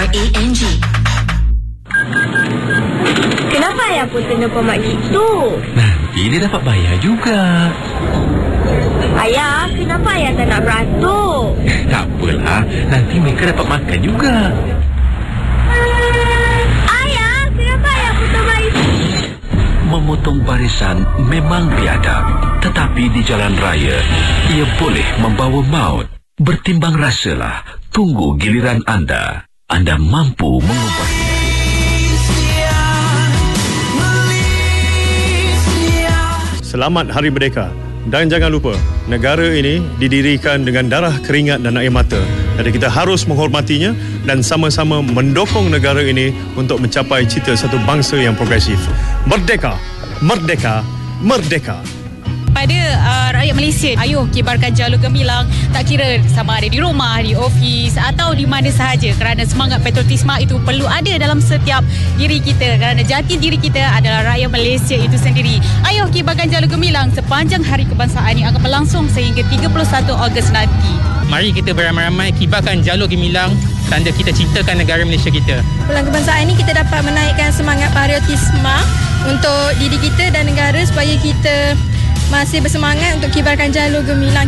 RANG. Kenapa ayah pun tengah pemak gitu? Nanti dia dapat bayar juga. Ayah, kenapa ayah tak nak beratur? Tak apalah, nanti mereka dapat makan juga. Ayah, kenapa ayah putar baris? Memotong barisan memang biadab, tetapi di jalan raya ia boleh membawa maut. Bertimbang rasalah, tunggu giliran anda. Anda mampu mengubah. Selamat Hari Merdeka. Dan jangan lupa, negara ini didirikan dengan darah, keringat dan air mata. Jadi kita harus menghormatinya dan sama-sama mendukung negara ini untuk mencapai cita satu bangsa yang progresif. Merdeka! Merdeka! Merdeka! Pada rakyat Malaysia, ayuh kibarkan jalur gemilang, tak kira sama ada di rumah, di ofis atau di mana sahaja, kerana semangat patriotisme itu perlu ada dalam setiap diri kita, kerana jati diri kita adalah rakyat Malaysia itu sendiri. Ayuh kibarkan jalur gemilang sepanjang Hari Kebangsaan yang akan berlangsung sehingga 31 Ogos nanti. Mari kita beramai-ramai kibarkan jalur gemilang, tanda kita cintakan negara Malaysia kita. Bulan Kebangsaan ini kita dapat menaikkan semangat patriotisme untuk diri kita dan negara supaya kita masih bersemangat untuk kibarkan jalur gemilang.